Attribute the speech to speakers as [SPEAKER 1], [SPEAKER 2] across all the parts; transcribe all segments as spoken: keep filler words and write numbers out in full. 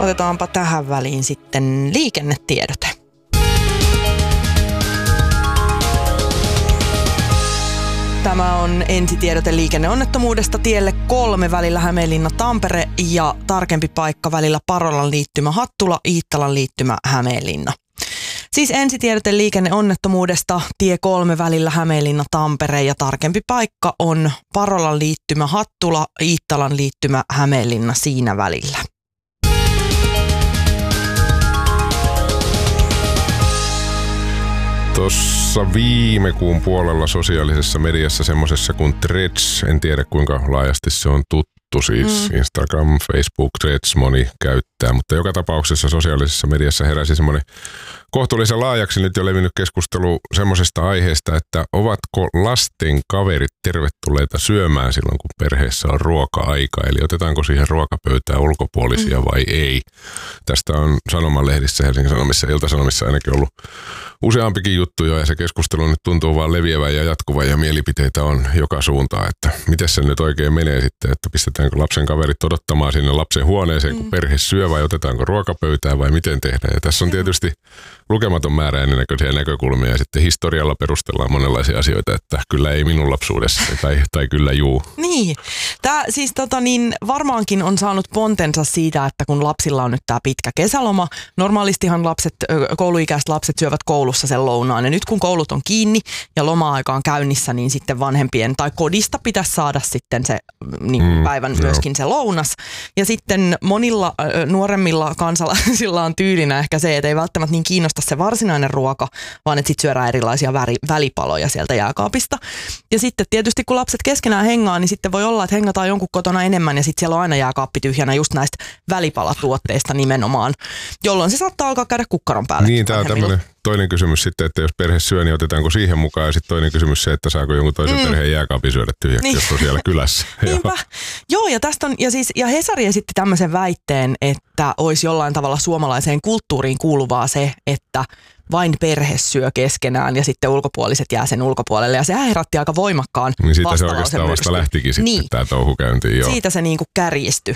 [SPEAKER 1] Otetaanpa tähän väliin sitten liikennetiedote. Tämä on ensitiedote liikenneonnettomuudesta tielle kolme välillä Hämeenlinna-Tampere ja tarkempi paikka välillä Parolan liittymä Hattula, Iittalan liittymä Hämeenlinna. Siis ensitiedote liikenneonnettomuudesta tie kolme välillä Hämeenlinna-Tampere ja tarkempi paikka on Parolan liittymä Hattula, Iittalan liittymä Hämeenlinna siinä välillä.
[SPEAKER 2] Tuossa viime kuun puolella sosiaalisessa mediassa semmoisessa kuin Threads, en tiedä kuinka laajasti se on tuttu, siis mm. Instagram, Facebook, Threads moni käyttää, mutta joka tapauksessa sosiaalisessa mediassa heräsi semmoinen kohtuullisen laajaksi nyt jo levinnyt keskustelu semmoisesta aiheesta, että ovatko lasten kaverit tervetulleita syömään silloin, kun perheessä on ruoka-aika, eli otetaanko siihen ruokapöytään ulkopuolisia mm. vai ei. Tästä on Sanomalehdissä, Helsingin Sanomissa, Ilta-Sanomissa ainakin ollut useampikin juttu jo, ja se keskustelu nyt tuntuu vaan leviävän ja jatkuvan, ja mielipiteitä on joka suuntaan, että miten se nyt oikein menee sitten, että pistetäänkö lapsen kaverit odottamaan sinne lapsen huoneeseen, kun mm. perhe syö, vai otetaanko ruokapöytään, vai miten tehdään. Ja tässä on tietysti lukematon määrä ennennäköisiä näkökulmia, ja sitten historialla perustellaan monenlaisia asioita, että kyllä ei minun lapsuudessa, tai, tai kyllä juu.
[SPEAKER 1] Niin, tämä siis tota niin, varmaankin on saanut pontensa siitä, että kun lapsilla on nyt tämä pitkä kesäloma, normaalistihan lapset, kouluikäiset lapset syövät koulussa sen lounaan, ja nyt kun koulut on kiinni ja loma-aika on käynnissä, niin sitten vanhempien tai kodista pitäisi saada sitten se niin kuin mm, päivän joo. myöskin se lounas. Ja sitten monilla nuoremmilla kansalaisilla on tyylinä ehkä se, että ei välttämättä niin kiinnosta se varsinainen ruoka, vaan että sitten syödään erilaisia väri, välipaloja sieltä jääkaapista. Ja sitten tietysti kun lapset keskenään hengaa, niin sitten voi olla, että hengataan jonkun kotona enemmän ja sitten siellä on aina jääkaappi tyhjänä just näistä välipalatuotteista nimenomaan, jolloin se saattaa alkaa käydä kukkaron päälle.
[SPEAKER 2] Niin, tämä on tämmöinen toinen kysymys sitten, että jos perhe syö, niin otetaanko siihen mukaan, ja sitten toinen kysymys se, että saako jonkun toisen mm. perheen jääkaapin syödä tyhjäksi, niin. jos on siellä kylässä.
[SPEAKER 1] Niinpä. Joo, ja tästä on, ja siis, ja Hesari esitti tämmöisen väitteen, että olisi jollain tavalla suomalaiseen kulttuuriin kuuluvaa se, että vain perhe syö keskenään ja sitten ulkopuoliset jää sen ulkopuolelle. Ja se herätti aika voimakkaan
[SPEAKER 2] niin siitä se oikeastaan vasta lähtikin sitten niin. tämä touhu käyntiin. Joo.
[SPEAKER 1] Siitä se niinku kärjistyi.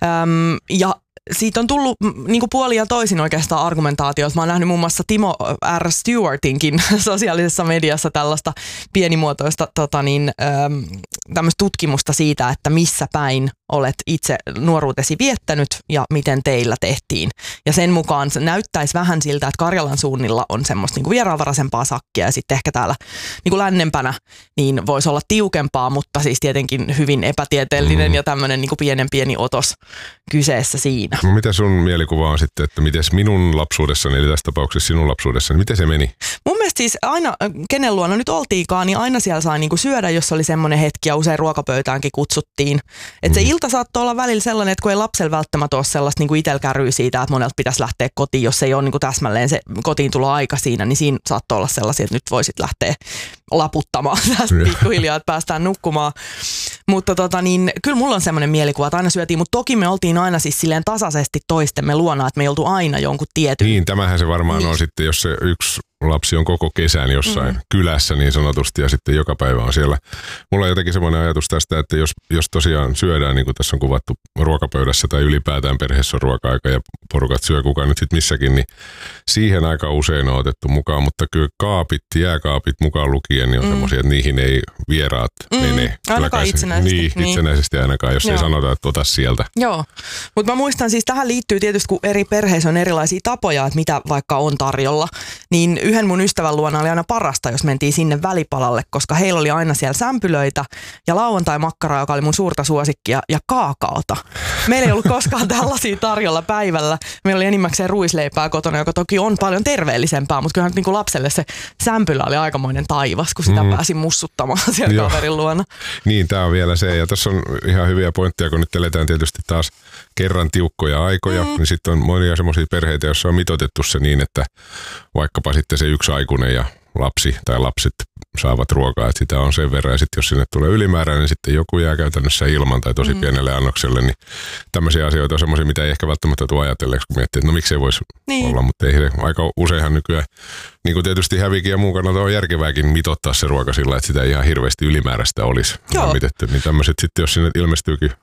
[SPEAKER 1] Öm, ja siitä on tullut niin kuin puolin ja toisin oikeastaan argumentaatiota. Mä oon nähnyt muun muassa Timo R. Stewartinkin sosiaalisessa mediassa tällaista pienimuotoista tota niin, äm, tämmöistä tutkimusta siitä, että missä päin olet itse nuoruutesi viettänyt ja miten teillä tehtiin. Ja sen mukaan se näyttäisi vähän siltä, että Karjalan suunnilla on semmoista niin kuin vieraanvaraisempaa sakkia ja sitten ehkä täällä niin kuin lännempänä niin voisi olla tiukempaa, mutta siis tietenkin hyvin epätieteellinen mm. ja tämmöinen niin kuin pienen pieni otos kyseessä siinä.
[SPEAKER 2] No, mitä sun mielikuva on sitten, että miten minun lapsuudessani, eli tässä tapauksessa sinun lapsuudessani, miten se meni?
[SPEAKER 1] Mun mielestä siis aina, kenen luona nyt oltiinkaan, niin aina siellä sai niinku syödä, jos oli semmoinen hetki ja usein ruokapöytäänkin kutsuttiin. Että mm. se ilta saattoi olla välillä sellainen, että kun ei lapsella välttämättä ole sellaista niinku itsellä kärryä siitä, että monelta pitäisi lähteä kotiin, jos ei ole niinku täsmälleen se kotiin tulo aika siinä, niin siinä saattoi olla sellaisia, että nyt voisit lähteä laputtamaan tästä pikkuhiljaa, että päästään nukkumaan. Mutta tota niin, kyllä mulla on semmoinen mielikuva, että aina syötiin, mutta toki me oltiin aina siis silleen tasaisesti toistemme luona, että me ei oltu aina jonkun tietyn.
[SPEAKER 2] Niin, tämähän se varmaan niin. on sitten, jos se yksi lapsi on koko kesän jossain mm. kylässä niin sanotusti ja sitten joka päivä on siellä. Mulla on jotenkin semmoinen ajatus tästä, että jos, jos tosiaan syödään, niin kuin tässä on kuvattu ruokapöydässä tai ylipäätään perheessä on ruoka-aika ja porukat syö kukaan nyt sitten missäkin, niin siihen aika usein on otettu mukaan, mutta kyllä kaapit, jääkaapit mukaan lukien, niin on mm. semmoisia, että niihin ei vieraat mm. mene.
[SPEAKER 1] Ainakaan
[SPEAKER 2] se,
[SPEAKER 1] itsenäisesti.
[SPEAKER 2] Niin, niin, itsenäisesti ainakaan, jos Joo. ei sanota, että ota sieltä.
[SPEAKER 1] Joo, mutta mä muistan siis, tähän liittyy tietysti, kun eri perheissä on erilaisia tapoja, että mitä vaikka on tarjolla, niin yhden mun ystävän luona oli aina parasta, jos mentiin sinne välipalalle, koska heillä oli aina siellä sämpylöitä ja lauantai-makkaraa, joka oli mun suurta suosikkia, ja kaakaota. Meillä ei ollut koskaan tällaisia tarjolla päivällä. Meillä oli enimmäkseen ruisleipää kotona, joka toki on paljon terveellisempää, mutta kyllähän niin kuin lapselle se sämpylä oli aikamoinen taivas, kun sitä mm. pääsi mussuttamaan siellä Joo. kaverin luona.
[SPEAKER 2] Niin, tämä on vielä se. Ja tässä on ihan hyviä pointteja, kun nyt eletään tietysti taas kerran tiukkoja aikoja, mm. niin sitten on monia semmoisia perheitä, joissa on mitoitettu se niin, että vaikkapa sitten se yksi aikuinen ja lapsi tai lapset saavat ruokaa, että sitä on sen verran. Ja sitten jos sinne tulee ylimääräinen, niin sitten joku jää käytännössä ilman tai tosi mm. pienelle annokselle, niin tämmöisiä asioita on semmoisia, mitä ei ehkä välttämättä tule ajatelleeksi, kun miettii, että no miksei voisi niin. olla, mutta ei aika useinhan nykyään, niin kuin tietysti hävikin ja muun kannalta on järkevääkin mitottaa se ruoka sillä, että sitä ei ihan hirveästi ylimääräistä olisi lämmitetty. Niin tämmöiset sitten, jos sinne ilmestyykin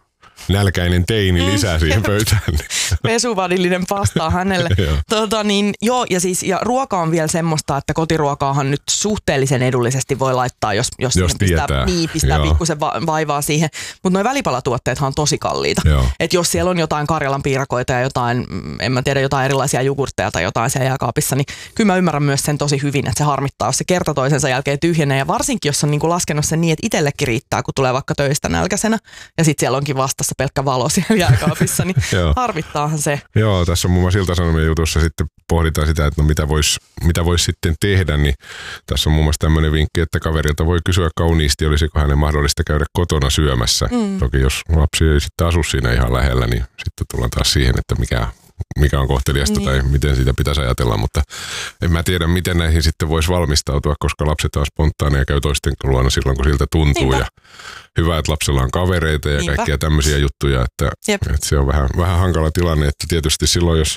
[SPEAKER 2] nälkäinen teini lisää siihen pöytään.
[SPEAKER 1] Pesuvadillinen pastaa hänelle. tota, niin, joo, ja siis ja ruoka on vielä semmoista, että kotiruokaahan nyt suhteellisen edullisesti voi laittaa, jos, jos,
[SPEAKER 2] jos
[SPEAKER 1] pistää, niin, pistää pikkusen va- vaivaa siihen. Mutta nuo välipalatuotteethan on tosi kalliita. Että jos siellä on jotain Karjalan piirakoita ja jotain, en mä tiedä, jotain erilaisia jogurtteja tai jotain siellä jääkaapissa, niin kyllä mä ymmärrän myös sen tosi hyvin, että se harmittaa, jos se kerta toisensa jälkeen tyhjenee. Ja varsinkin, jos on niinku laskenut sen niin, että itsellekin riittää, kun tulee vaikka töistä nälkäisenä ja sitten siellä onkin vastassa pelkkä valo siellä jääkaapissa, niin harmittaahan se.
[SPEAKER 2] Joo, tässä on muun muassa Ilta-Sanomien jutussa sitten pohditaan sitä, että no mitä voisi mitä vois sitten tehdä, niin tässä on muun muassa tämmöinen vinkki, että kaverilta voi kysyä kauniisti, olisiko hänen mahdollista käydä kotona syömässä. Mm. Toki jos lapsi ei sitten asu siinä ihan lähellä, niin sitten tullaan taas siihen, että mikä mikä on kohteliasta niin. Tai miten siitä pitäisi ajatella, mutta en mä tiedä, miten näihin sitten voisi valmistautua, koska lapset on spontaaneja ja käy toisten luona silloin, kun siltä tuntuu. Niinpä. Ja hyvä, että lapsella on kavereita ja Niinpä. Kaikkia tämmöisiä juttuja, että, että se on vähän, vähän hankala tilanne, että tietysti silloin, jos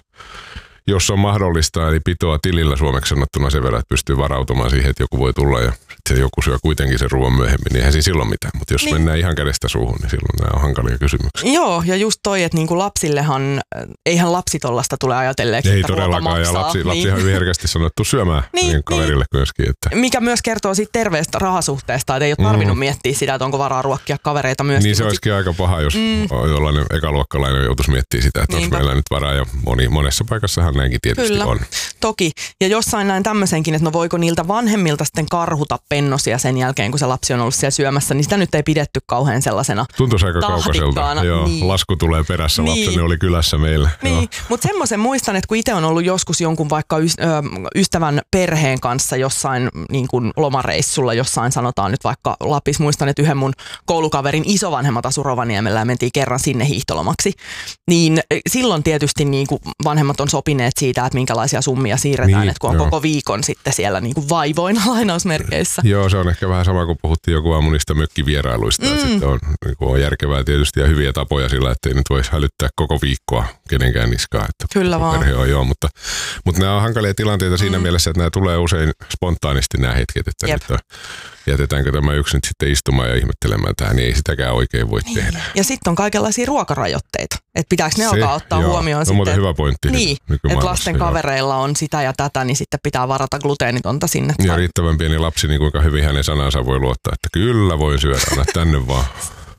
[SPEAKER 2] Jos on mahdollista, eli pitoa tilillä suomeksi sanottuna sen verran, että pystyy varautumaan siihen, että joku voi tulla ja sitten joku syö kuitenkin sen ruoan myöhemmin, niin eihän siinä silloin mitään. Mutta jos niin. mennään ihan kädestä suuhun, niin silloin nämä on hankalia kysymyksiä.
[SPEAKER 1] Joo, ja just toi, että niinku lapsillehan, eihän lapsi tollasta tule ajatelleeksi,
[SPEAKER 2] ei
[SPEAKER 1] että ruoka maksaa.
[SPEAKER 2] Ja lapsi,
[SPEAKER 1] niin.
[SPEAKER 2] lapsihan hyvin herkästi sanottu syömään niin, niin kaverille niin. myöskin. Että.
[SPEAKER 1] Mikä myös kertoo siitä terveestä rahasuhteesta, että ei ole tarvinnut mm. miettiä sitä, että onko varaa ruokkia kavereita myöskin.
[SPEAKER 2] Niin se olisikin aika paha, jos mm. jollainen ekaluokkalainen joutuisi miettimään sitä, että onko meillä nyt varaa. Ja moni, monessa paikassahan näinkin tietysti Kyllä. on.
[SPEAKER 1] Toki. Ja jossain näin tämmöisenkin, että no voiko niiltä vanhemmilta sitten karhuta pennosia sen jälkeen, kun se lapsi on ollut siellä syömässä, niin sitä nyt ei pidetty kauhean sellaisena
[SPEAKER 2] tuntuisi aika kaukaiselta. Joo, niin. Lasku tulee perässä, niin. lapseni oli kylässä meillä.
[SPEAKER 1] Niin, mutta semmoisen muistan, että kun itse on ollut joskus jonkun vaikka ystävän perheen kanssa jossain niin kuin lomareissulla, jossain sanotaan nyt vaikka Lapissa, muistan, että yhden mun koulukaverin isovanhemmat asu Rovaniemellä ja mentiin kerran sinne hiihtolomaksi, niin silloin tietysti niin kuin vanhemmat on sopineet siitä, että minkälaisia summia siirretään, niin, että kun on joo. koko viikon sitten siellä niin kuin vaivoina lainausmerkeissä.
[SPEAKER 2] Joo, se on ehkä vähän sama kuin puhuttiin joku aamu niistä mökkivierailuista. Mm. Sitten on, niin kuin on järkevää tietysti ja hyviä tapoja sillä, että ei nyt voisi hälyttää koko viikkoa kenenkään niskaa. Että
[SPEAKER 1] Kyllä vaan.
[SPEAKER 2] Perhe on, joo, mutta, mutta nämä on hankalia tilanteita siinä mm. mielessä, että nämä tulee usein spontaanisti nämä hetket, että nyt on, jätetäänkö tämä yksi nyt sitten istumaan ja ihmettelemään tähän, niin ei sitäkään oikein voi niin. tehdä.
[SPEAKER 1] Ja sitten on kaikenlaisia ruokarajoitteita, että pitääkö ne se, alkaa ottaa joo. huomioon
[SPEAKER 2] no,
[SPEAKER 1] sitten.
[SPEAKER 2] Mutta hyvä pointti.
[SPEAKER 1] Niin, että lasten joo. kavereilla on sitä ja tätä, niin sitten pitää varata gluteenitonta sinne.
[SPEAKER 2] Ja riittävän pieni lapsi, niin kuinka hyvin hänen sanansa voi luottaa, että kyllä voin syödä, anna tänne vaan.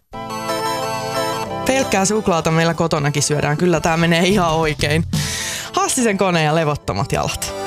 [SPEAKER 1] Pelkkää suklaata meillä kotonakin syödään, kyllä tämä menee ihan oikein. Hassisen kone ja levottomat jalat.